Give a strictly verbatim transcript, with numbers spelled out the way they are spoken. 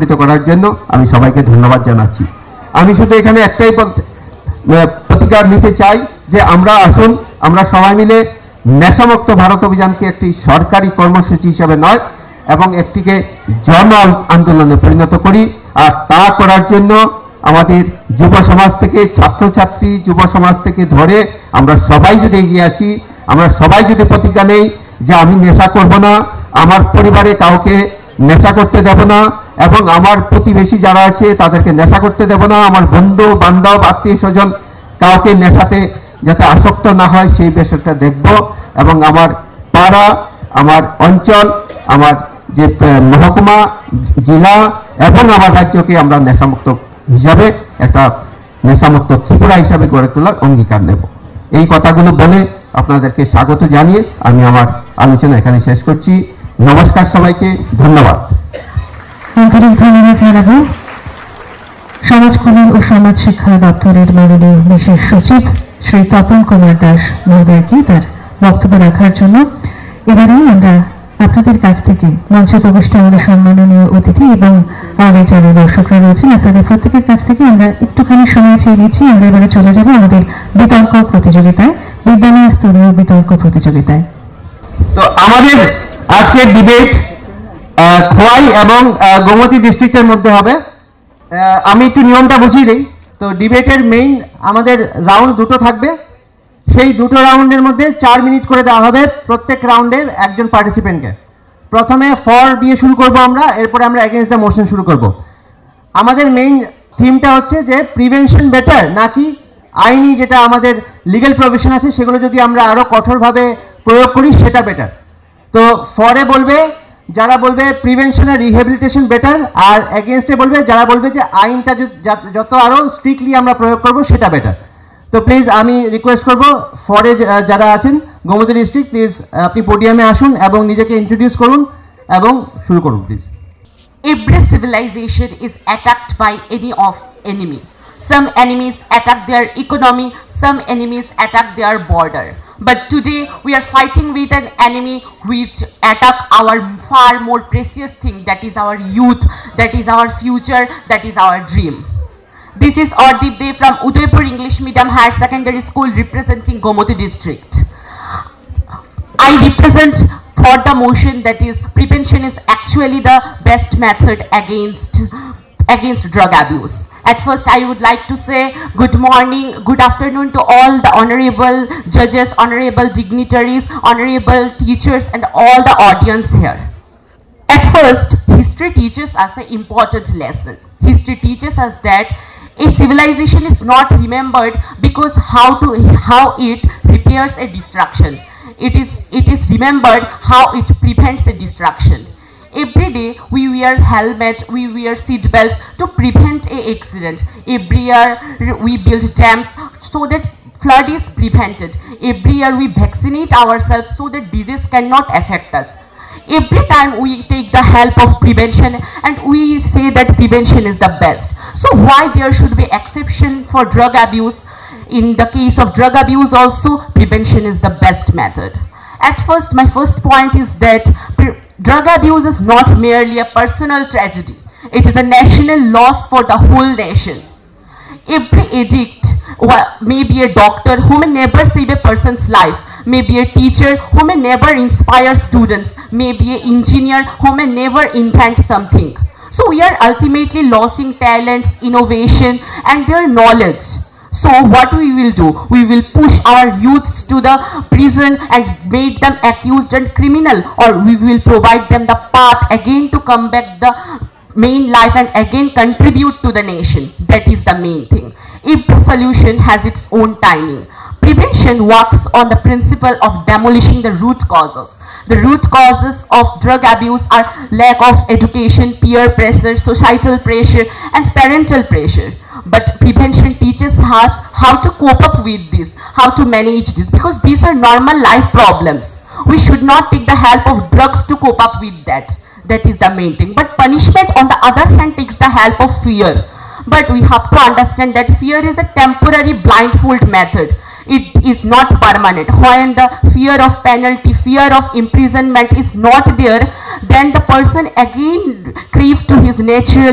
করার জন্য আমি সবাইকে ধন্যবাদ জানাচ্ছি। আমি শুধু এখানে একটাই প্রতিকার নিতে চাই যে আমরা আসুন আমরা সবাই মিলে নেশামুক্ত ভারত অভিযানকে একটি সরকারি কর্মসূচি হিসেবে নয় এবং একটিকে জন আন্দোলনে পরিণত করি। আর তা করার জন্য আমাদের যুব সমাজ থেকে ছাত্রছাত্রী যুব সমাজ থেকে ধরে আমরা সবাই যদি এগিয়ে আসি, আমরা সবাই যদি প্রতিজ্ঞা নেই যে আমি নেশা করব না, আমার পরিবারে কাউকে নেশা করতে দেব না এবং আমার প্রতিবেশী যারা আছে তাদেরকে নেশা করতে দেব না, আমার বন্ধু বান্ধব আত্মীয় স্বজন কাউকে নেশাতে যাতে আসক্ত না হয় সেই বিষয়টা দেখব এবং আমার পাড়া, আমার অঞ্চল, আমার যে মহকুমা, জেলা এবং আমার রাজ্যকে আমরা নেশামুক্ত হিসাবে একটা নেশামুক্ত ত্রিপুরা হিসাবে গড়ে তোলার অঙ্গীকার নেব। এই কথাগুলো বলে আপনাদেরকে স্বাগত জানিয়ে আমি আমার আলোচনা এখানে শেষ করছি। নমস্কার সবাইকে, ধন্যবাদ। আন্তরিক ধন্যবাদ জানাবো সমাজ কল্যাণ ও সমাজ শিক্ষা দপ্তরের মাননীয় বিশেষ সচিব শ্রী তপন কুমার দাস মহোদয়কে তার বক্তব্য রাখার জন্য। এবারে আমরা আপনাদের কাছ থেকে মঞ্চে প্রবিষ্ট আমাদের সম্মাননীয় অতিথি এবং আমাদের যারা দর্শকরা রয়েছেন আপনাদের প্রত্যেকের কাছ থেকে আমরা একটুখানি সময় চেয়ে নিচ্ছি। আমরা এবারে চলে যাব আমাদের বিতর্ক প্রতিযোগিতায়, বিদ্যালয় স্তরীয় বিতর্ক প্রতিযোগিতায়। তো আমাদের আজকের ডিবেট খোয়াই এবং গোমতী ডিস্ট্রিক্টের মধ্যে হবে। আমি একটু নিয়মটা বুঝিয়ে দিই। তো ডিবেটের মেইন আমাদের রাউন্ড দুটো থাকবে, সেই দুটো রাউন্ডের মধ্যে চার মিনিট করে দেওয়া হবে প্রত্যেক রাউন্ডের একজন পার্টিসিপেন্টকে। প্রথমে ফর দিয়ে শুরু করব আমরা, এরপরে আমরা এগেইনস্ট দ্য মোশন শুরু করব। আমাদের মেইন থিমটা হচ্ছে যে প্রিভেনশন বেটার নাকি আইনি যেটা আমাদের লিগ্যাল প্রভিশন আছে সেগুলো যদি আমরা আরো কঠোরভাবে প্রয়োগ করি সেটা বেটার। তো ফরে বলবে যারা বলবে প্রিভেনশন আর রিহ্যাবিলিটেশন বেটার, আর এগেইনস্টে বলবে যারা বলবে যে আইনটা যত আরো স্ট্রিক্টলি আমরা প্রয়োগ করব সেটা বেটার। তো প্লিজ আমি রিকোয়েস্ট করব ফরে যারা আছেন গোমতী ডিস্ট্রিক্ট, প্লিজ আপনি পোডিয়ামে আসুন এবং নিজেকে ইন্ট্রোডিউস করুন এবং শুরু করুন please. Every civilization is attacked by any of enemy. Some enemies attack their economy, some enemies attack their border. But today we are fighting with an enemy which attack our far more precious thing, that is our youth, that is our future, that is our dream. This is Ardip Dey from Udaipur English Medium Higher Secondary School representing Gomoti district. I represent for the motion that is prevention is actually the best method against against drug abuse. At first I would like to say good morning, good afternoon to all the honorable judges, honorable dignitaries, honorable teachers and all the audience here. At first, history teaches us an important lesson. History teaches us that a civilization is not remembered because how to how it repairs a destruction. It is it is remembered how it prevents a destruction. Every day we wear helmet, we wear seat belts to prevent a accident. Every year we build dams so that flood is prevented. Every year we vaccinate ourselves so that disease cannot affect us. Every time we take the help of prevention and we say that prevention is the best. So why there should be exception for drug abuse? In the case of drug abuse also, prevention is the best method. At first, my first point is that drug abuse is not merely a personal tragedy. It is a national loss for the whole nation. Every addict may be a doctor who may never save a person's life, may be a teacher who may never inspire students, may be an engineer who may never invent something. So we are ultimately losing talents, innovation and their knowledge. So what we will do? We will push our youths to the prison and make them accused and criminal, or we will provide them the path again to come back the main life and again contribute to the nation. That is the main thing. Every solution has its own timing. Prevention works on the principle of demolishing the root causes. The root causes of drug abuse are lack of education, peer pressure, societal pressure and parental pressure. But prevention teaches us how to cope up with this, how to manage this, because these are normal life problems. We should not take the help of drugs to cope up with that. That is the main thing. But punishment on the other hand takes the help of fear. But we have to understand that fear is a temporary blindfold method. It is not permanent. When the fear of penalty, fear of imprisonment is not there, then the person again cleaves to his natural